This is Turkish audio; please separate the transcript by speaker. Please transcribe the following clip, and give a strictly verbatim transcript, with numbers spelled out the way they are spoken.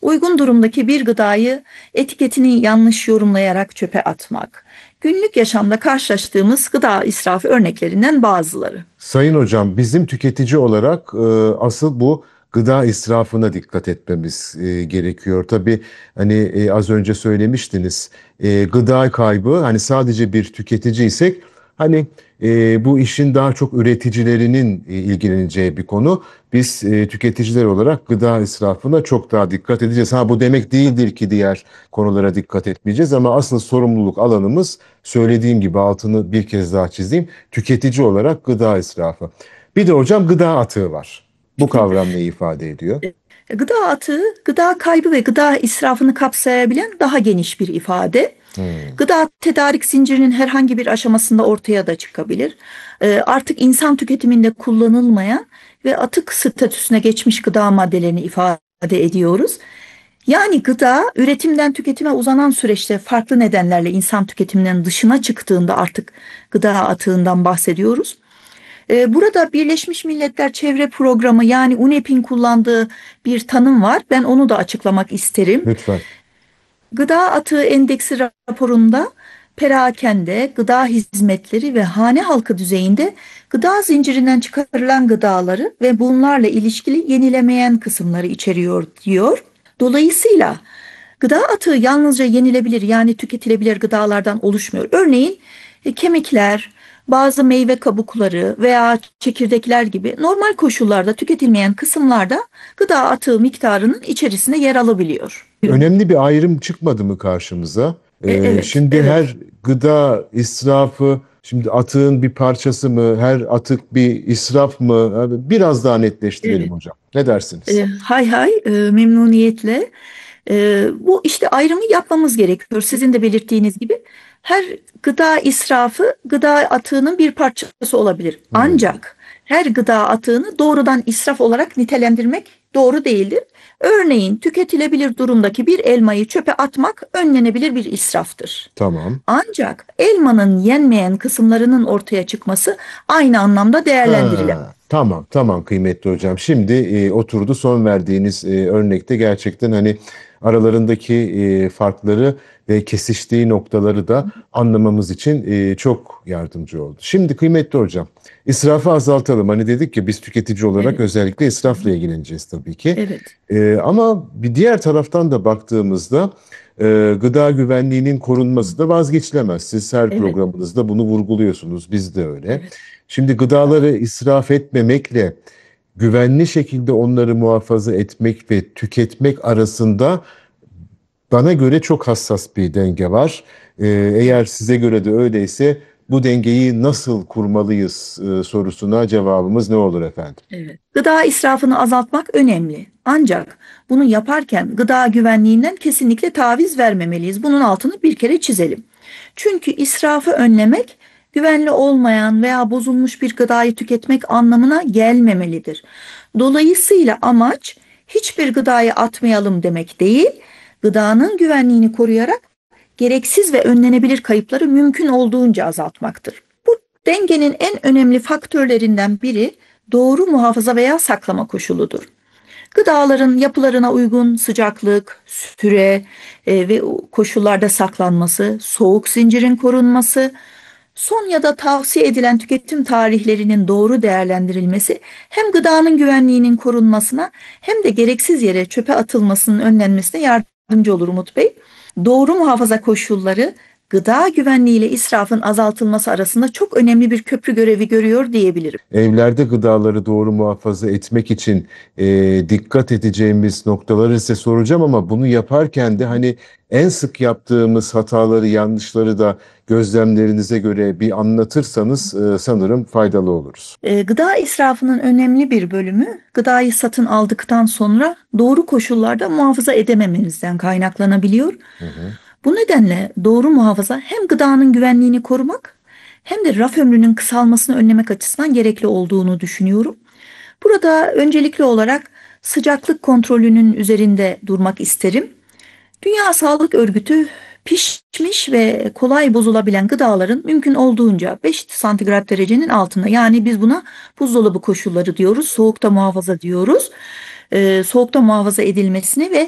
Speaker 1: Uygun durumdaki bir gıdayı etiketini yanlış yorumlayarak çöpe atmak. Günlük yaşamda karşılaştığımız gıda israfı örneklerinden bazıları.
Speaker 2: Sayın hocam, bizim tüketici olarak e, asıl bu gıda israfına dikkat etmemiz e, gerekiyor. Tabii hani e, az önce söylemiştiniz, e, gıda kaybı, hani sadece bir tüketiciysek hani e, bu işin daha çok üreticilerinin e, ilgileneceği bir konu. Biz e, tüketiciler olarak gıda israfına çok daha dikkat edeceğiz. Ha, bu demek değildir ki diğer konulara dikkat etmeyeceğiz, ama asıl sorumluluk alanımız, söylediğim gibi altını bir kez daha çizeyim, tüketici olarak gıda israfı. Bir de hocam gıda atığı var. Bu kavram neyi ifade ediyor?
Speaker 1: Gıda atığı, gıda kaybı ve gıda israfını kapsayabilen daha geniş bir ifade.
Speaker 2: Hmm.
Speaker 1: Gıda tedarik zincirinin herhangi bir aşamasında ortaya da çıkabilir. Ee, Artık insan tüketiminde kullanılmayan ve atık statüsüne geçmiş gıda maddelerini ifade ediyoruz. Yani gıda üretimden tüketime uzanan süreçte farklı nedenlerle insan tüketiminden dışına çıktığında artık gıda atığından bahsediyoruz. Ee, Burada Birleşmiş Milletler Çevre Programı yani UNEP'in kullandığı bir tanım var. Ben onu da açıklamak isterim.
Speaker 2: Lütfen.
Speaker 1: Gıda atığı endeksi raporunda perakende, gıda hizmetleri ve hane halkı düzeyinde gıda zincirinden çıkarılan gıdaları ve bunlarla ilişkili yenilemeyen kısımları içeriyor diyor. Dolayısıyla gıda atığı yalnızca yenilebilir yani tüketilebilir gıdalardan oluşmuyor. Örneğin e, kemikler, bazı meyve kabukları veya çekirdekler gibi normal koşullarda tüketilmeyen kısımlarda gıda atığı miktarının içerisinde yer alabiliyor.
Speaker 2: Önemli bir ayrım çıkmadı mı karşımıza?
Speaker 1: E,
Speaker 2: Ee,
Speaker 1: evet,
Speaker 2: şimdi
Speaker 1: evet.
Speaker 2: her gıda israfı, şimdi atığın bir parçası mı, her atık bir israf mı? Abi, biraz daha netleştirelim
Speaker 1: Evet.
Speaker 2: hocam. Ne dersiniz?
Speaker 1: E, hay hay, e, memnuniyetle. E, bu işte ayrımı yapmamız gerekiyor. Sizin de belirttiğiniz gibi her gıda israfı gıda atığının bir parçası olabilir.
Speaker 2: Hmm.
Speaker 1: Ancak her gıda atığını doğrudan israf olarak nitelendirmek doğru değildir. Örneğin tüketilebilir durumdaki bir elmayı çöpe atmak önlenebilir bir israftır.
Speaker 2: Tamam.
Speaker 1: Ancak elmanın yenmeyen kısımlarının ortaya çıkması aynı anlamda değerlendirilemez.
Speaker 2: Ha, tamam tamam kıymetli hocam. Şimdi e, oturdu, son verdiğiniz e, örnekte gerçekten hani aralarındaki e, farkları ve kesiştiği noktaları da anlamamız için e, çok yardımcı oldu. Şimdi kıymetli hocam, israfı azaltalım. Hani dedik ki biz tüketici olarak
Speaker 1: Evet,
Speaker 2: özellikle israfla ilgileneceğiz tabii ki.
Speaker 1: evet,
Speaker 2: E, ama bir diğer taraftan da baktığımızda e, gıda güvenliğinin korunması da vazgeçilemez. Siz her
Speaker 1: evet,
Speaker 2: programınızda bunu vurguluyorsunuz. Biz de öyle.
Speaker 1: evet.
Speaker 2: Şimdi gıdaları israf etmemekle güvenli şekilde onları muhafaza etmek ve tüketmek arasında bana göre çok hassas bir denge var. Ee, eğer size göre de öyleyse bu dengeyi nasıl kurmalıyız e, sorusuna cevabımız ne olur efendim?
Speaker 1: Evet. Gıda israfını azaltmak önemli. Ancak bunu yaparken gıda güvenliğinden kesinlikle taviz vermemeliyiz. Bunun altını bir kere çizelim. Çünkü israfı önlemek güvenli olmayan veya bozulmuş bir gıdayı tüketmek anlamına gelmemelidir. Dolayısıyla amaç hiçbir gıdayı atmayalım demek değil, gıdanın güvenliğini koruyarak gereksiz ve önlenebilir kayıpları mümkün olduğunca azaltmaktır. Bu dengenin en önemli faktörlerinden biri doğru muhafaza veya saklama koşuludur. Gıdaların yapılarına uygun sıcaklık, süre e, ve koşullarda saklanması, soğuk zincirin korunması, son ya da tavsiye edilen tüketim tarihlerinin doğru değerlendirilmesi hem gıdanın güvenliğinin korunmasına hem de gereksiz yere çöpe atılmasının önlenmesine yardımcı olur Umut Bey. Doğru muhafaza koşulları gıda güvenliği ile israfın azaltılması arasında çok önemli bir köprü görevi görüyor diyebilirim.
Speaker 2: Evlerde gıdaları doğru muhafaza etmek için e, dikkat edeceğimiz noktaları size soracağım, ama bunu yaparken de hani en sık yaptığımız hataları, yanlışları da gözlemlerinize göre bir anlatırsanız e, sanırım faydalı oluruz.
Speaker 1: E, gıda israfının önemli bir bölümü gıdayı satın aldıktan sonra doğru koşullarda muhafaza edemememizden kaynaklanabiliyor.
Speaker 2: Hı hı.
Speaker 1: Bu nedenle doğru muhafaza hem gıdanın güvenliğini korumak hem de raf ömrünün kısalmasını önlemek açısından gerekli olduğunu düşünüyorum. Burada öncelikli olarak sıcaklık kontrolünün üzerinde durmak isterim. Dünya Sağlık Örgütü pişmiş ve kolay bozulabilen gıdaların mümkün olduğunca beş santigrat derecenin altında, yani biz buna buzdolabı koşulları diyoruz, soğukta muhafaza diyoruz. Ee, soğukta muhafaza edilmesini ve